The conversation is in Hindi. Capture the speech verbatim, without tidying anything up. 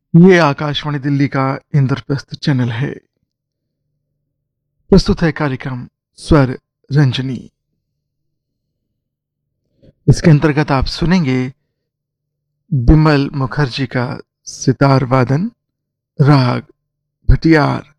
ये आकाशवाणी दिल्ली का इंद्रप्रस्थ चैनल है। प्रस्तुत है कार्यक्रम स्वर रंजनी। इसके अंतर्गत आप सुनेंगे बिमल मुखर्जी का सितार वादन, राग भटियार,